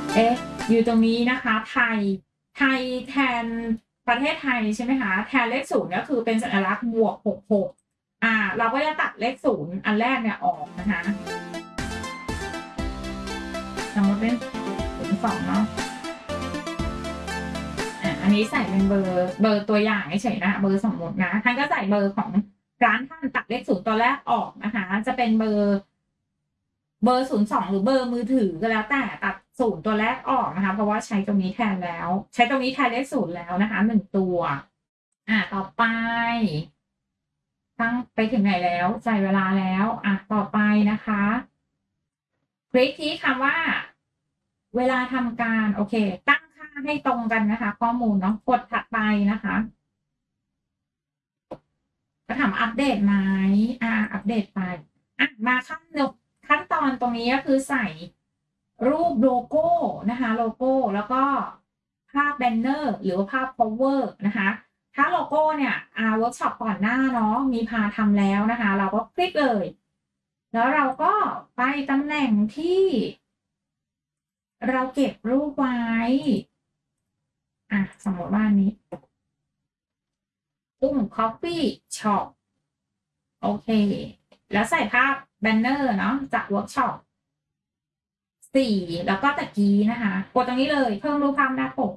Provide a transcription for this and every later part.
เอ๊ะอยู่ตรงนี้นะคะไทยแทนประเทศไทยใช่ไหมคะแทนเลขศูนย์ก็คือเป็นสัญลักษณ์บวก66เราก็จะตัดเลขศูนย์อันแรกเนี่ยออกนะคะสมมติเป็น02เนาะอันนี้ใส่เป็นเบอร์ตัวอย่างเฉยๆนะคะเบอร์สมมตินะท่านก็ใส่เบอร์ของร้านท่านตัดเลขศูนย์ตัวแรกออกนะคะจะเป็นเบอร์02หรือเบอร์มือถือก็แล้วแต่ตัดศูนย์ตัวแรกออกนะคะเพราะว่าใช้ตรงนี้แทนแล้วใช้ตรงนี้แทนเลขศูนย์แล้วนะคะ1ตัวต่อไปตั้งไปถึงไหนแล้วใส่เวลาแล้วต่อไปนะคะคลิกที่คำว่าเวลาทำการโอเคตั้งค่าให้ตรงกันนะคะข้อมูลเนาะกดถัดไปนะคะก็ถามอัปเดตไหมอัปเดตไปมาขั้นตอนตรงนี้ก็คือใส่รูปโลโก้นะคะโลโก้แล้วก็ภาพแบนเนอร์หรือว่าภาพ cover นะคะถ้าโลโก้เนี่ยเวิร์กช็อปก่อนหน้าเนาะมีพาทำแล้วนะคะเราก็คลิกเลยแล้วเราก็ไปตำแหน่งที่เราเก็บรูปไว้สมมติว่านี้copy shop โอเคแล้วใส่ภาพแบนเนอร์เนาะจากเวิร์กช็อป4แล้วก็ตะกี้นะคะกดตรงนี้เลยเพิ่มรูปภาพหน้าปก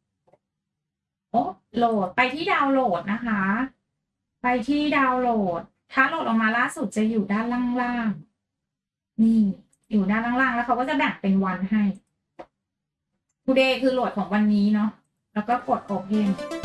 โหลดไปที่ดาวน์โหลดนะคะไปที่ดาวน์โหลดถ้าโหลดออกมาล่าสุดจะอยู่ด้านล่างๆนี่อยู่ด้านล่างๆแล้วเขาก็จะแบ่งเป็นวันให้ today คือโหลดของวันนี้เนาะแล้วก็กด open